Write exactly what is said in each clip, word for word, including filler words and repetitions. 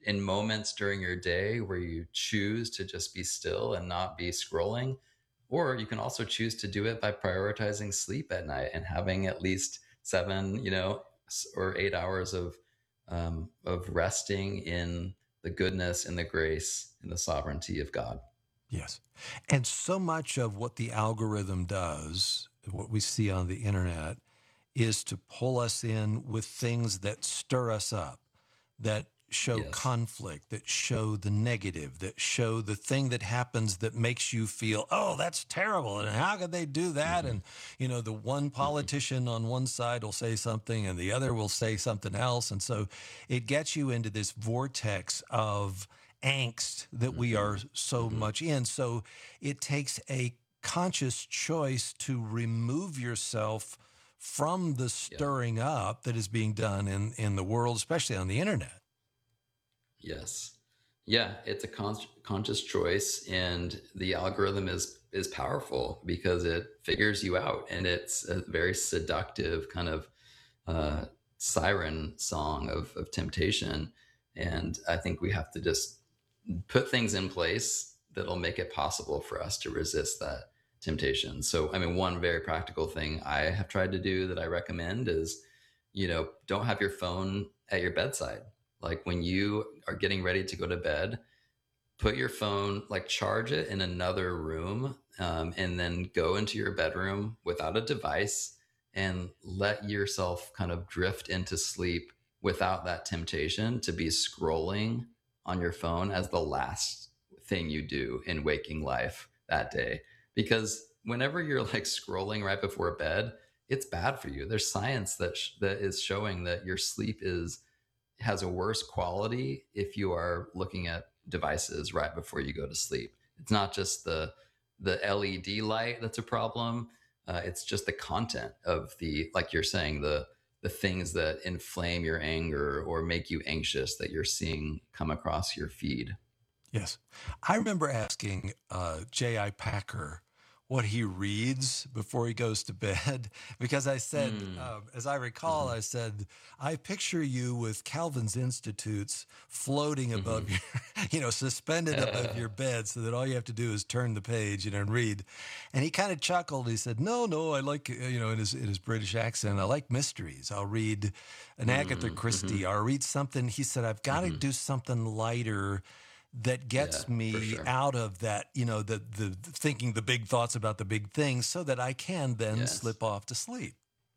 in moments during your day where you choose to just be still and not be scrolling. Or you can also choose to do it by prioritizing sleep at night and having at least seven, you know, s- or eight hours of um, of resting in the goodness and the grace and the sovereignty of God. Yes. And so much of what the algorithm does, what we see on the internet, is to pull us in with things that stir us up, that show Yes. conflict, that show the negative, that show the thing that happens that makes you feel, oh, that's terrible. And how could they do that? Hmm. And, you know, the one Hmm. politician on one side will say something and the other will say something else. And so it gets you into this vortex of angst that we Hmm. are so Hmm. much in. So it takes a conscious choice to remove yourself from the Yeah. stirring up that is being done in in the world, especially on the internet. Yes. Yeah, it's a con- conscious choice, and the algorithm is is powerful because it figures you out, and it's a very seductive kind of uh, siren song of of temptation. And I think we have to just put things in place that'll make it possible for us to resist that temptation. So, I mean, one very practical thing I have tried to do that I recommend is, you know, don't have your phone at your bedside. Like when you are getting ready to go to bed, put your phone, like charge it in another room, um, and then go into your bedroom without a device and let yourself kind of drift into sleep without that temptation to be scrolling on your phone as the last thing you do in waking life that day. Because whenever you're like scrolling right before bed, it's bad for you. There's science that sh- that is showing that your sleep is has a worse quality if you are looking at devices right before you go to sleep. It's not just the the L E D light that's a problem. Uh, it's just the content of the, like you're saying, the the things that inflame your anger or make you anxious that you're seeing come across your feed. Yes. I remember asking uh, J I. Packer what he reads before he goes to bed because I said, Mm. um, as I recall, Hmm. I said, I picture you with Calvin's Institutes floating above Hmm. your, you know, suspended above your bed so that all you have to do is turn the page, you know, and read. And he kind of chuckled. He said, no, no, I like, uh, you know, in his, in his British accent, I like mysteries. I'll read an Agatha Mm. Christie. Hmm. I'll read something. He said, I've got to Hmm. do something lighter that Yeah, gets for me sure. out of that, you know, the, the the thinking the big thoughts about the big things so that I can then Yes. slip off to sleep.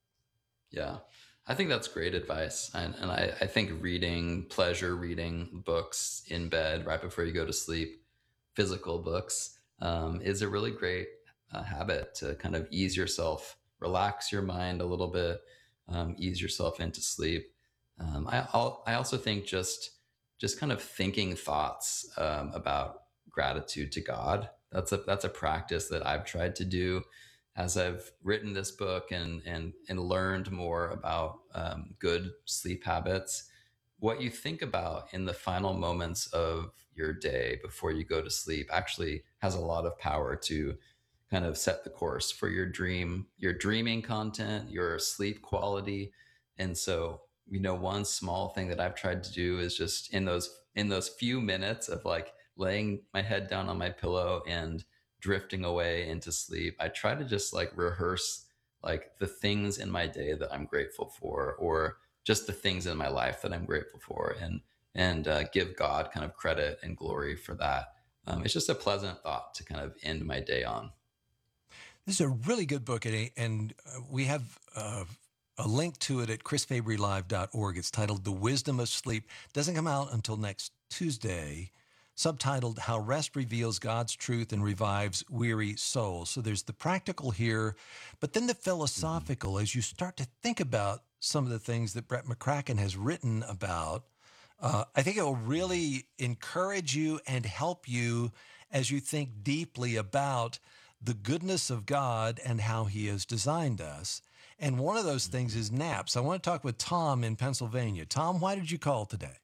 Yeah. I think that's great advice. And, and I, I think reading, pleasure reading books in bed right before you go to sleep, physical books, um, is a really great uh, habit to kind of ease yourself, relax your mind a little bit, um, ease yourself into sleep. Um, I, I'll, I also think just just kind of thinking thoughts um, about gratitude to God. That's a that's a practice that I've tried to do as I've written this book and and and learned more about um, good sleep habits. What you think about in the final moments of your day before you go to sleep actually has a lot of power to kind of set the course for your dream, your dreaming content, your sleep quality. And so, you know, one small thing that I've tried to do is just in those in those few minutes of like laying my head down on my pillow and drifting away into sleep, I try to just like rehearse like the things in my day that I'm grateful for, or just the things in my life that I'm grateful for, and and uh, give God kind of credit and glory for that. Um, it's just a pleasant thought to kind of end my day on. This is a really good book, and, and uh, we have uh, a link to it at chris fabry live dot org. It's titled The Wisdom of Sleep. Doesn't come out until next Tuesday, subtitled How Rest Reveals God's Truth and Revives Weary Souls. So there's the practical here, but then the Hmm. philosophical as you start to think about some of the things that Brett McCracken has written about. Uh, I think it will really encourage you and help you as you think deeply about the goodness of God and how He has designed us. And one of those things Hmm. is naps. I want to talk with Tom in Pennsylvania. Tom, why did you call today?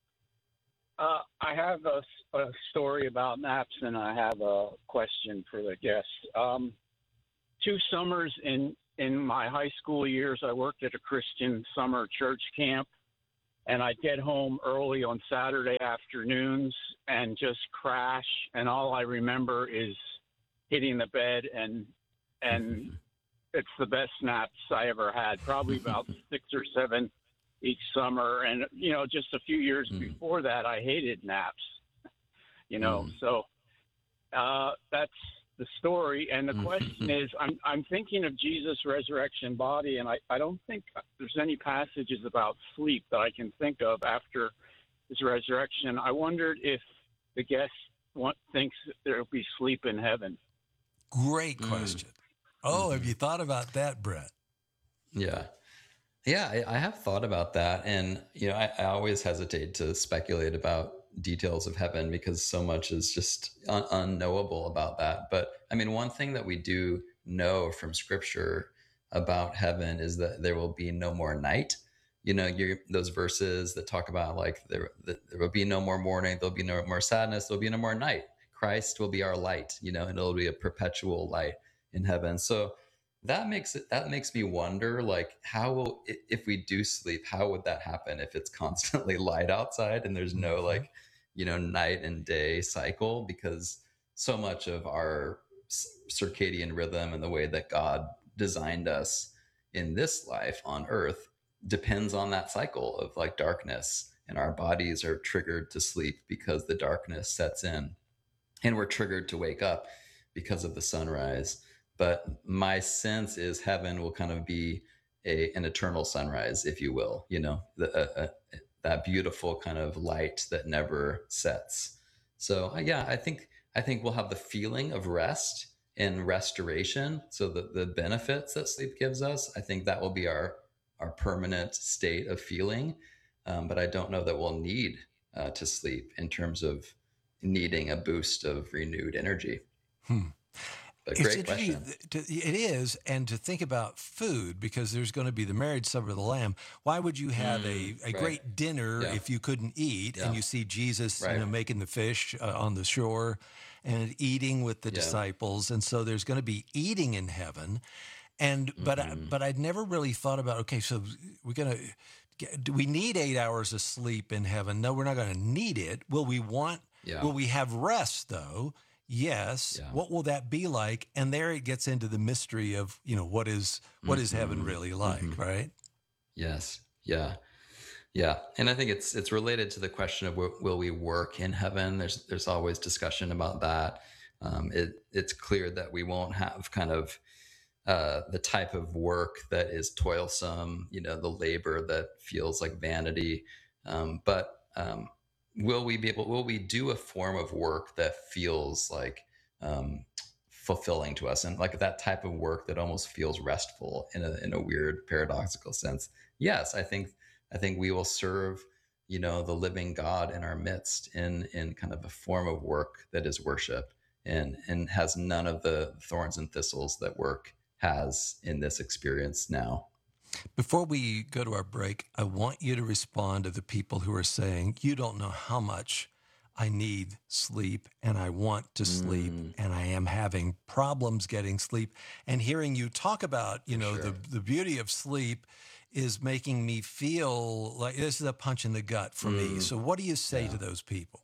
Uh, I have a, a story about naps, and I have a question for the guests. Um, two summers in in my high school years, I worked at a Christian summer church camp, and I'd get home early on Saturday afternoons and just crash. And all I remember is hitting the bed, and and it's the best naps I ever had. Probably about six or seven each summer, and you know, just a few years Mm. before that, I hated naps. You know, Mm. so uh, that's the story. And the question is, I'm I'm thinking of Jesus' resurrection body, and I, I don't think there's any passages about sleep that I can think of after his resurrection. I wondered if the guest want, thinks there will be sleep in heaven. Great Mm. question. Oh, have Mhm. you thought about that, Brett? Yeah. Yeah, I, I have thought about that. And, you know, I, I always hesitate to speculate about details of heaven because so much is just un- unknowable about that. But I mean, one thing that we do know from scripture about heaven is that there will be no more night. You know, you're, those verses that talk about like there, that there will be no more mourning, there'll be no more sadness, there'll be no more night. Christ will be our light, you know, and it'll be a perpetual light in heaven. So, that makes it that makes me wonder, like, how will i- if we do sleep, how would that happen if it's constantly light outside and there's no, Mhm. like, you know, night and day cycle? Because so much of our s- circadian rhythm and the way that God designed us in this life on earth depends on that cycle of like darkness, and our bodies are triggered to sleep because the darkness sets in, and we're triggered to wake up because of the sunrise. But my sense is heaven will kind of be a an eternal sunrise, if you will. You know, the, uh, uh, that beautiful kind of light that never sets. So uh, yeah, I think I think we'll have the feeling of rest and restoration. So the the benefits that sleep gives us, I think that will be our our permanent state of feeling. Um, but I don't know that we'll need uh, to sleep in terms of needing a boost of renewed energy. Hmm. But It's great interesting. question. th- To, it is, and to think about food because there's going to be the marriage supper of the Lamb. Why would you have Mm, a, a right. great dinner Yeah. if you couldn't eat? And Yeah. you see Jesus, you Right. know, making the fish uh, on the shore and eating with the Yeah. disciples, and so there's going to be eating in heaven. And but I- Hmm. but I'd never really thought about, okay, so we're gonna get, do we need eight hours of sleep in heaven? No, we're not going to need it. Will we want? Yeah. Will we have rest though? Yes. Yeah. What will that be like? And there it gets into the mystery of, you know, what is what is heaven Hmm. really Hmm. like, right? Yes. Yeah. Yeah. And I think it's it's related to the question of will, will we work in heaven? There's there's always discussion about that. Um, it it's clear that we won't have kind of uh, the type of work that is toilsome, you know, the labor that feels like vanity. Um, but um, will we be able, will we do a form of work that feels like um, fulfilling to us, and like that type of work that almost feels restful in a, in a weird paradoxical sense? Yes, I think, I think we will serve, you know, the living God in our midst in, in kind of a form of work that is worship and, and has none of the thorns and thistles that work has in this experience now. Before we go to our break, I want you to respond to the people who are saying, you don't know how much I need sleep and I want to sleep Mm, and I am having problems getting sleep. And hearing you talk about, you for know, the, sure. the beauty of sleep is making me feel like this is a punch in the gut for me. Mm, So, what do you say yeah, to those people?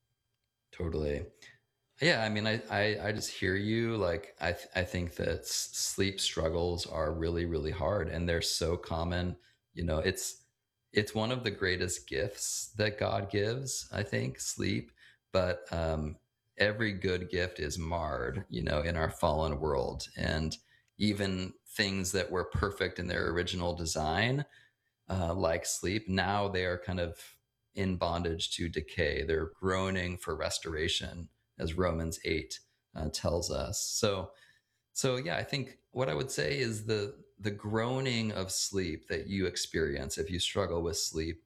totally. Yeah, I mean, I, I, I just hear you. Like, I, th- I think that s- sleep struggles are really, really hard, and they're so common. You know, it's, it's one of the greatest gifts that God gives, I think, sleep. But um, every good gift is marred, you know, in our fallen world, and even things that were perfect in their original design, uh, like sleep, now they are kind of in bondage to decay. They're groaning for restoration, as Romans eight uh, tells us. So, so yeah, I think what I would say is the the groaning of sleep that you experience if you struggle with sleep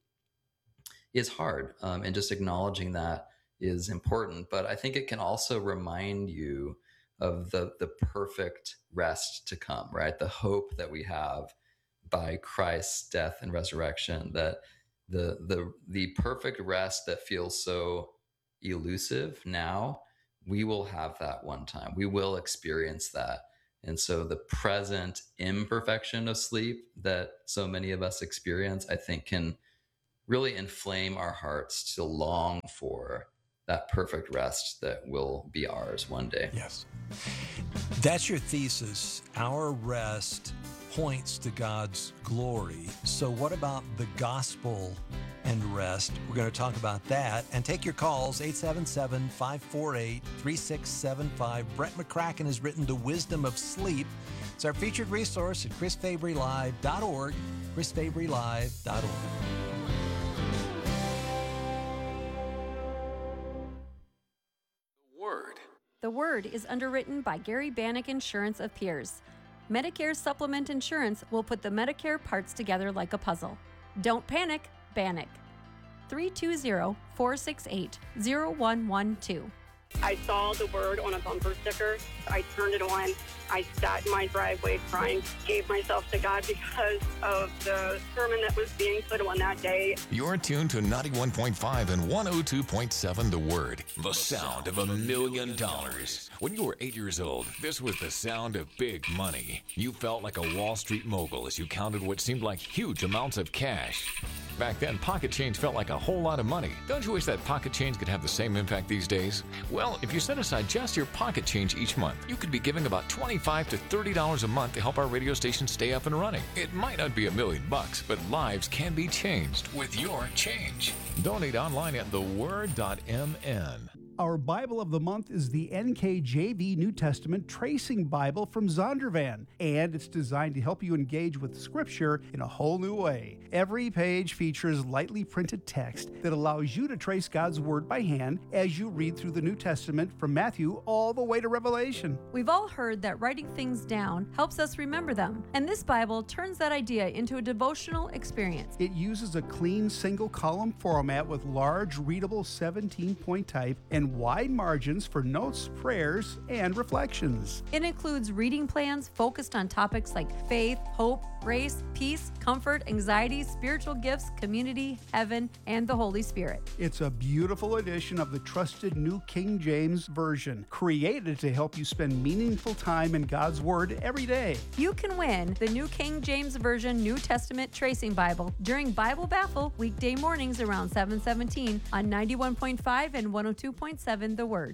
is hard, um, and just acknowledging that is important. But I think it can also remind you of the the perfect rest to come, right? The hope that we have by Christ's death and resurrection, that the the the perfect rest that feels so elusive now, we will have that one time. We will experience that. And so the present imperfection of sleep that so many of us experience, I think, can really inflame our hearts to long for that perfect rest that will be ours one day. Yes. That's your thesis. Our rest points to God's glory. So what about the gospel and rest? We're going to talk about that and take your calls, eight seven seven, five four eight, three six seven five. Brett McCracken has written The Wisdom of Sleep. It's our featured resource at chris fabry live dot org, chris fabry live dot org. Word. The Word is underwritten by Gary Bannock Insurance of Pierce. Medicare Supplement Insurance will put the Medicare parts together like a puzzle. Don't panic, Bannock. three two zero, four six eight, zero one one two. I saw the Word on a bumper sticker. I turned it on. I sat in my driveway crying, gave myself to God because of the sermon that was being put on that day. You're tuned to ninety-one point five and one oh two point seven The Word. The sound of a million dollars. When you were eight years old, this was the sound of big money. You felt like a Wall Street mogul as you counted what seemed like huge amounts of cash. Back then, pocket change felt like a whole lot of money. Don't you wish that pocket change could have the same impact these days? Well, if you set aside just your pocket change each month, you could be giving about twenty-five to thirty dollars a month to help our radio station stay up and running. It might not be a million bucks, but lives can be changed with your change. Donate online at the word dot m n. Our Bible of the month is the N K J V New Testament Tracing Bible from Zondervan, and it's designed to help you engage with Scripture in a whole new way. Every page features lightly printed text that allows you to trace God's Word by hand as you read through the New Testament from Matthew all the way to Revelation. We've all heard that writing things down helps us remember them, and this Bible turns that idea into a devotional experience. It uses a clean single-column format with large, readable seventeen-point type and wide margins for notes, prayers, and reflections. It includes reading plans focused on topics like faith, hope, grace, peace, comfort, anxiety, spiritual gifts, community, heaven, and the Holy Spirit. It's a beautiful edition of the trusted New King James Version, created to help you spend meaningful time in God's Word every day. You can win the New King James Version New Testament Tracing Bible during Bible Baffle weekday mornings around seven seventeen on ninety-one point five and one oh two point seven The Word.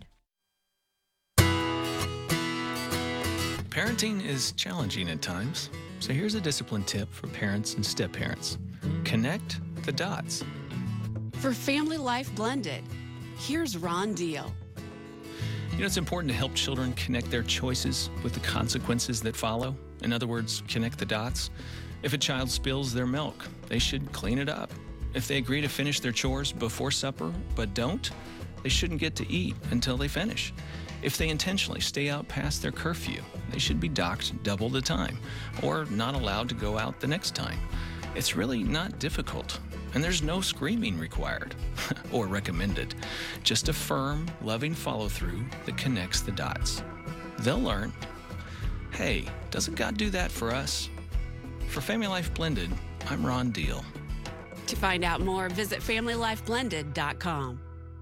Parenting is challenging at times, so here's a discipline tip for parents and step-parents. Connect the dots. For Family Life Blended, here's Ron Deal. You know, it's important to help children connect their choices with the consequences that follow. In other words, connect the dots. If a child spills their milk, they should clean it up. If they agree to finish their chores before supper but don't, they shouldn't get to eat until they finish. If they intentionally stay out past their curfew, they should be docked double the time or not allowed to go out the next time. It's really not difficult, and there's no screaming required or recommended. Just a firm, loving follow-through that connects the dots. They'll learn, hey, doesn't God do that for us? For Family Life Blended, I'm Ron Deal. To find out more, visit family life blended dot com.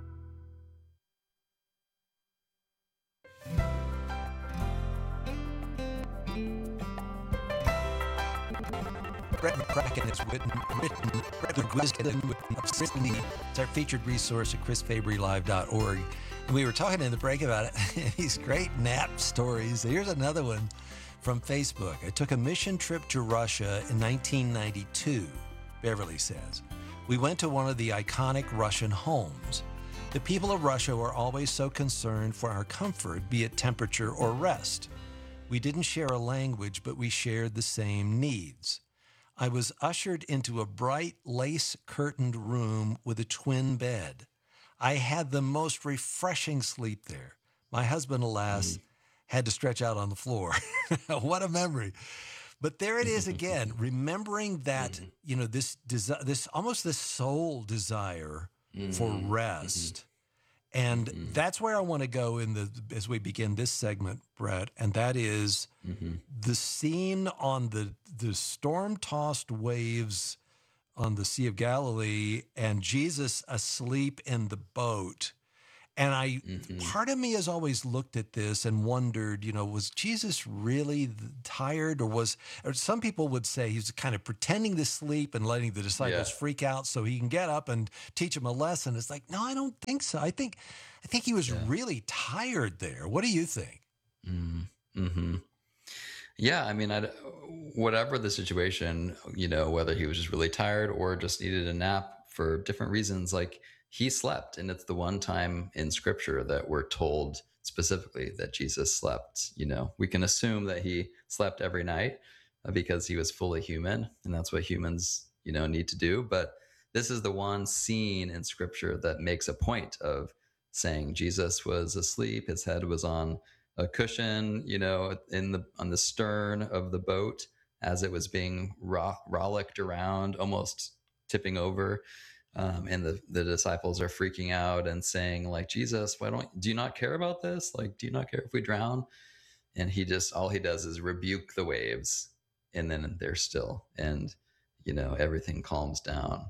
Brett McCracken has written, written The Wisdom of Sleep. It's our featured resource at chris fabry live dot org. And we were talking in the break about it. These great nap stories. Here's another one from Facebook. I took a mission trip to Russia in nineteen ninety-two, Beverly says. We went to one of the iconic Russian homes. The people of Russia were always so concerned for our comfort, be it temperature or rest. We didn't share a language, but we shared the same needs. I was ushered into a bright lace-curtained room with a twin bed. I had the most refreshing sleep there. My husband, alas, had to stretch out on the floor. What a memory. But there it is again, remembering that, you know, this desi- this almost this soul desire for rest. And mm-hmm. that's where I want to go in the as we begin this segment, Brett, and that is mm-hmm. the scene on the the storm-tossed waves on the Sea of Galilee and Jesus asleep in the boat. And I, Mhm. part of me has always looked at this and wondered, you know, was Jesus really th- tired, or was, or some people would say he's kind of pretending to sleep and letting the disciples Yeah. freak out so he can get up and teach them a lesson. It's like, no, I don't think so. I think, I think he was Yeah. really tired there. What do you think? Mm-hmm. Yeah, I mean, I, whatever the situation, you know, whether he was just really tired or just needed a nap for different reasons, like he slept. And it's the one time in scripture that we're told specifically that Jesus slept. You know, we can assume that he slept every night uh, because he was fully human, and that's what humans, you know, need to do. But this is the one scene in scripture that makes a point of saying Jesus was asleep, his head was on a cushion, you know, in the on the stern of the boat as it was being ro- rollicked around, almost tipping over. Um, and the, the disciples are freaking out and saying, like, Jesus, why don't do you not care about this? Like, do you not care if we drown? And he just all he does is rebuke the waves, and then they're still, and you know everything calms down.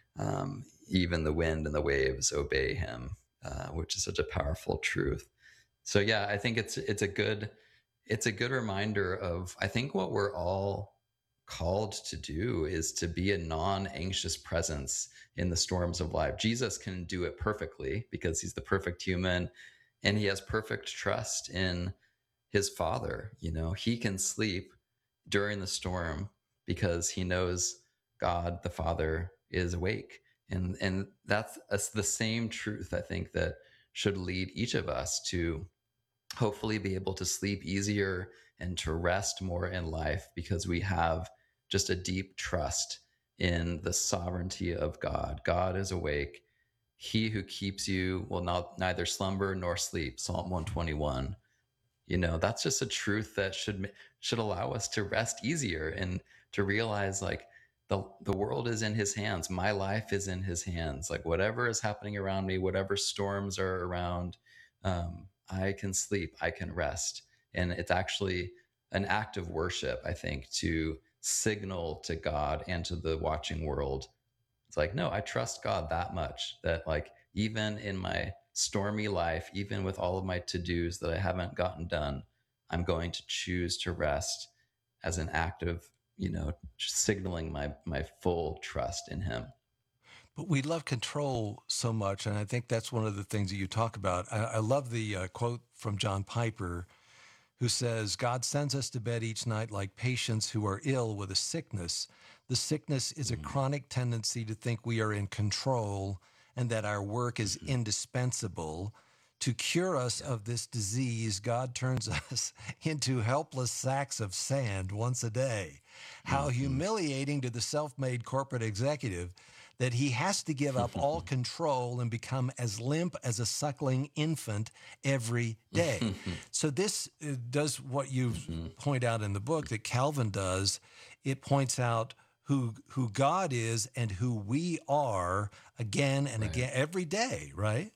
Um, even the wind and the waves obey him, uh, which is such a powerful truth. So yeah, I think it's it's a good it's a good reminder of, I think, what we're all called to do is to be a non-anxious presence in the storms of life. Jesus can do it perfectly because he's the perfect human, and he has perfect trust in his Father. You know, he can sleep during the storm because he knows God the Father is awake. And and that's, that's the same truth, I think, that should lead each of us to hopefully be able to sleep easier and to rest more in life, because we have just a deep trust in the sovereignty of God. God is awake. He who keeps you will not neither slumber nor sleep. Psalm one twenty-one. You know, that's just a truth that should should allow us to rest easier and to realize, like, the the world is in his hands. My life is in his hands. Like, whatever is happening around me, whatever storms are around, um, I can sleep, I can rest. And it's actually an act of worship, I think, to signal to God and to the watching world. It's like, no, I trust God that much that, like, even in my stormy life, even with all of my to-dos that I haven't gotten done, I'm going to choose to rest as an act of, you know, signaling my my full trust in him. But we love control so much, and I think that's one of the things that you talk about. I, I love the uh, quote from John Piper, who says, God sends us to bed each night like patients who are ill with a sickness. The sickness is a chronic tendency to think we are in control and that our work is indispensable. To cure us of this disease, God turns us into helpless sacks of sand once a day. How humiliating to the self-made corporate executive that he has to give up all control and become as limp as a suckling infant every day. So this uh, does what you point out in the book that Calvin does. It points out who who God is and who we are again and Right. again every day, right?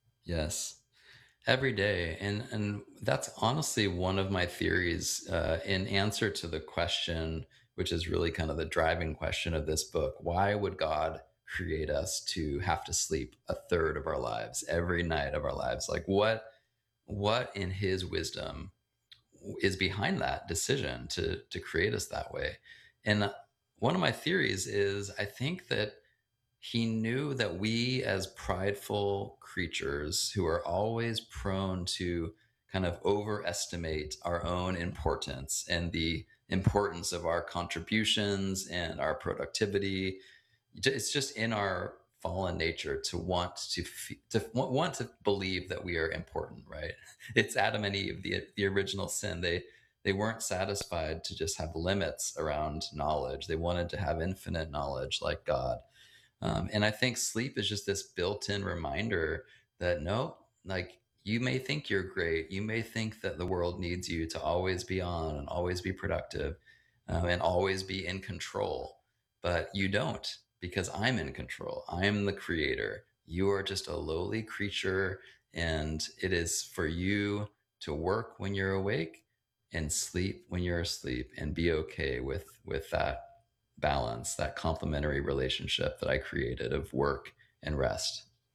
Yes, every day. And and that's honestly one of my theories uh, in answer to the question, which is really kind of the driving question of this book. Why would God create us to have to sleep a third of our lives, every night of our lives? Like, what what in his wisdom is behind that decision to to create us that way? And one of my theories is, I think that he knew that we, as prideful creatures who are always prone to kind of overestimate our own importance and the importance of our contributions and our productivity, it's just in our fallen nature to want to fe- to want to believe that we are important, right? It's Adam and Eve, the the original sin. They they weren't satisfied to just have limits around knowledge. They wanted to have infinite knowledge like God. Um, and I think sleep is just this built-in reminder that, no, like, you may think you're great. You may think that the world needs you to always be on and always be productive, um, and always be in control. But you don't, because I'm in control. I'm the creator. You are just a lowly creature. And it is for you to work when you're awake and sleep when you're asleep, and be okay with, with that balance, that complementary relationship that I created of work and rest.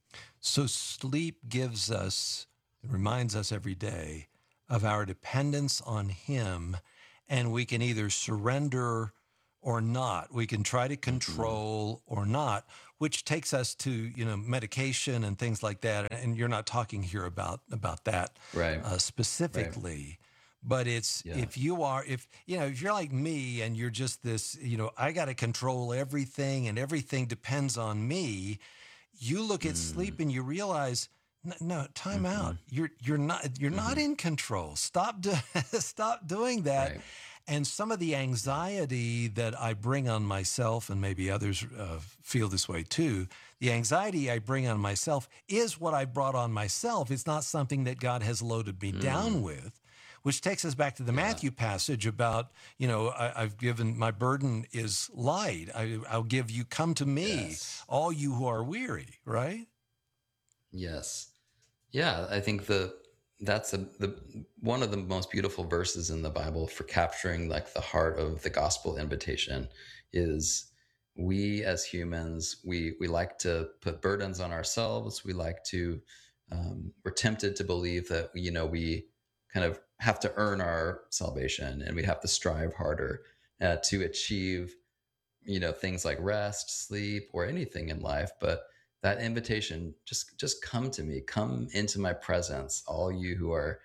So sleep gives us, it reminds us every day of our dependence on him, and we can either surrender or not. We can try to control or not, which takes us to, you know, medication and things like that. And you're not talking here about, about that Right. uh, specifically. Right. But it's, Yeah. if you are, if, you know, if you're like me and you're just this, you know, I got to control everything and everything depends on me, you look at Mm. sleep and you realize, no, no time Mhm. out. You're, you're not, you're not Mhm. in control. Stop, do, stop doing that. Right. And some of the anxiety that I bring on myself, and maybe others uh, feel this way too, the anxiety I bring on myself is what I brought on myself. It's not something that God has loaded me Mm. down with, which takes us back to the Yeah. Matthew passage about, you know, I, I've given, my burden is light. I, I'll give you, come to me, Yes. all you who are weary, right? Yes. Yeah, I think the that's a, the one of the most beautiful verses in the Bible for capturing like the heart of the gospel invitation is we as humans, we we like to put burdens on ourselves. We like to um, we're tempted to believe that, you know, we kind of have to earn our salvation and we have to strive harder uh, to achieve, you know, things like rest, sleep, or anything in life. But that invitation, just just come to me, come into my presence, all you who are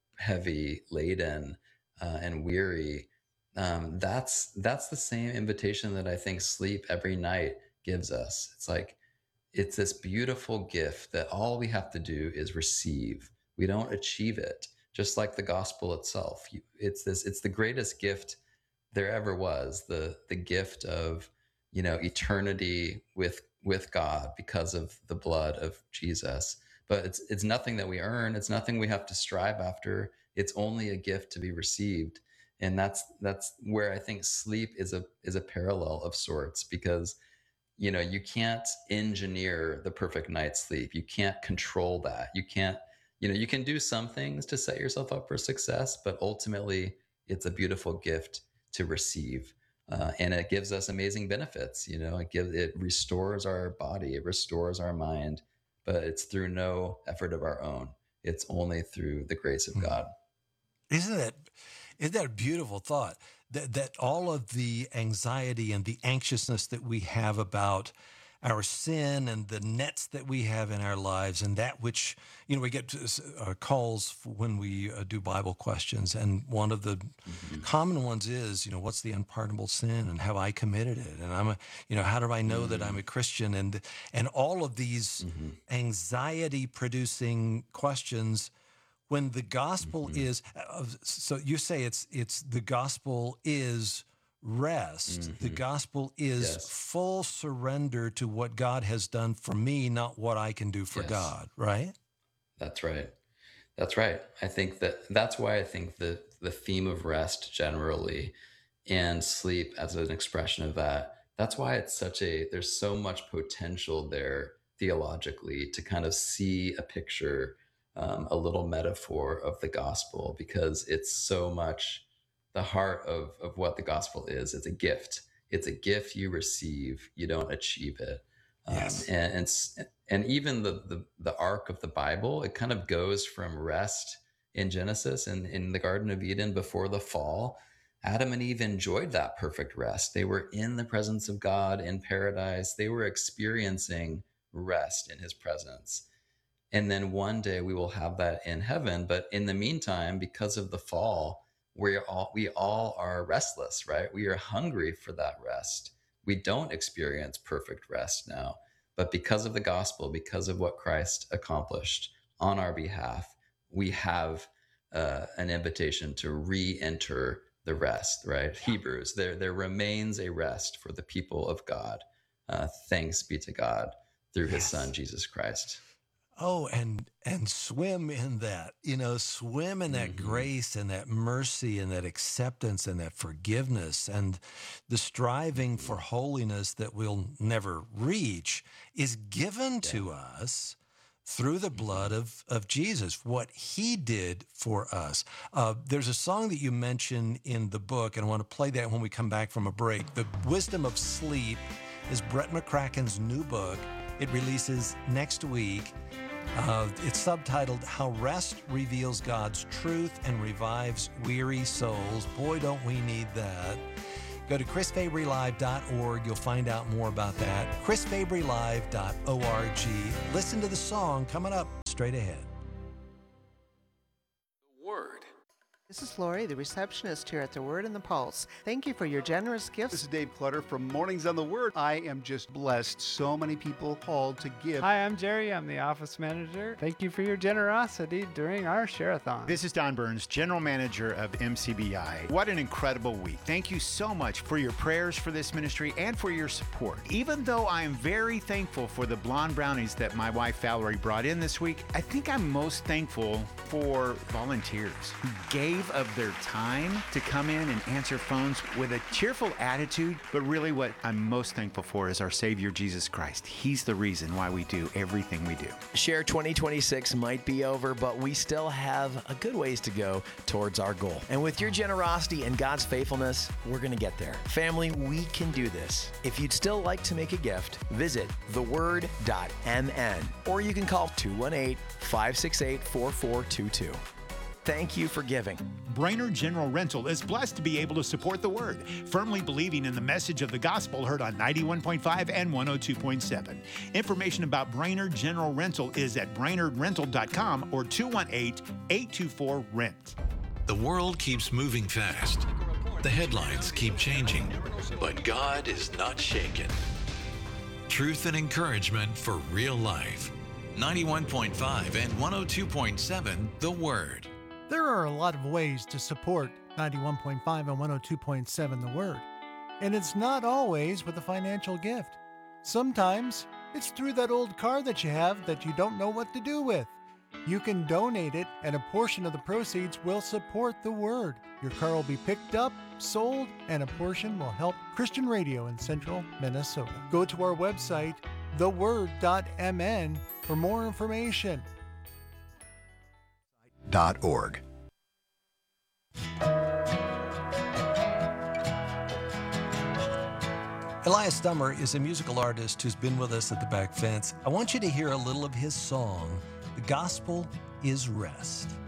heavy laden uh, and weary. Um, that's that's the same invitation that I think sleep every night gives us. It's like it's this beautiful gift that all we have to do is receive. We don't achieve it, just like the gospel itself. You- It's this. It's the greatest gift there ever was. The the gift of, you know, eternity with with God because of the blood of Jesus. But it's it's nothing that we earn. It's nothing we have to strive after. It's only a gift to be received. And that's that's where I think sleep is a is a parallel of sorts, because, you know, you can't engineer the perfect night's sleep. You can't control that. You can't, you know, you can do some things to set yourself up for success, but ultimately it's a beautiful gift to receive. Uh, and it gives us amazing benefits. You know, it gives, it restores our body, it restores our mind, but it's through no effort of our own. It's only through the grace of God. Isn't that, isn't that a beautiful thought? That, that all of the anxiety and the anxiousness that we have about our sin and the nets that we have in our lives, and that which, you know, we get uh, calls when we uh, do Bible questions. And one of the mm-hmm. common ones is, you know, what's the unpardonable sin and have I committed it? And I'm a, you know, how do I know mm-hmm. that I'm a Christian? And, and all of these mm-hmm. anxiety producing questions, when the gospel mm-hmm. is, uh, so you say it's, it's the gospel is rest. Mm-hmm. The gospel is yes. full surrender to what God has done for me, not what I can do for yes. God, right? That's right. That's right. I think that that's why I think that the theme of rest generally and sleep as an expression of that, that's why it's such a, there's so much potential there theologically to kind of see a picture, um, a little metaphor of the gospel, because it's so much the heart of, of what the gospel is. It's a gift. It's a gift you receive. You don't achieve it. Yes. Um, and, and and even the, the the arc of the Bible, it kind of goes from rest in Genesis and in the Garden of Eden before the fall. Adam and Eve enjoyed that perfect rest. They were in the presence of God in paradise. They were experiencing rest in his presence. And then one day we will have that in heaven. But in the meantime, because of the fall, we all we all are restless, right? We are hungry for that rest. We don't experience perfect rest now, but because of the gospel, because of what Christ accomplished on our behalf, we have uh, an invitation to re-enter the rest, right? Hebrews, there there remains a rest for the people of God. Uh, thanks be to God through his yes. son, Jesus Christ. Oh, and and swim in that, you know, swim in that mm-hmm. grace and that mercy and that acceptance and that forgiveness, and the striving for holiness that we'll never reach is given yeah. to us through the blood of, of Jesus, what he did for us. Uh, there's a song that you mention in the book, and I want to play that when we come back from a break. The Wisdom of Sleep is Brett McCracken's new book. It releases next week. Uh, it's subtitled How Rest Reveals God's Truth and Revives Weary Souls. Boy, don't we need that. Go to chris fabry live dot org. You'll find out more about that. chris fabry live dot org. Listen to the song coming up straight ahead. This is Lori, the receptionist here at The Word and the Pulse. Thank you for your generous gifts. This is Dave Clutter from Mornings on the Word. I am just blessed. So many people called to give. Hi, I'm Jerry. I'm the office manager. Thank you for your generosity during our share-a-thon. This is Don Burns, general manager of M C B I. What an incredible week. Thank you so much for your prayers for this ministry and for your support. Even though I am very thankful for the blonde brownies that my wife Valerie brought in this week, I think I'm most thankful for volunteers who gave of their time to come in and answer phones with a cheerful attitude. But really what I'm most thankful for is our Savior, Jesus Christ. He's the reason why we do everything we do. Share twenty twenty-six might be over, but we still have a good ways to go towards our goal. And with your generosity and God's faithfulness, we're going to get there. Family, we can do this. If you'd still like to make a gift, visit the word dot m n or you can call two one eight, five six eight, four four two two. Thank you for giving. Brainerd General Rental is blessed to be able to support the Word, firmly believing in the message of the gospel heard on ninety-one point five and one oh two point seven. Information about Brainerd General Rental is at brainerd rental dot com or two one eight, eight two four, rent. The world keeps moving fast. The headlines keep changing, but God is not shaken. Truth and encouragement for real life. ninety-one point five and one oh two point seven, The Word. There are a lot of ways to support ninety-one point five and one oh two point seven The Word, and it's not always with a financial gift. Sometimes it's through that old car that you have that you don't know what to do with. You can donate it, and a portion of the proceeds will support the Word. Your car will be picked up, sold, and a portion will help Christian radio in central Minnesota. Go to our website, the word dot m n, for more information. .org. Elias Dummer is a musical artist who's been with us at the back fence. I want you to hear a little of his song, The Gospel is Rest.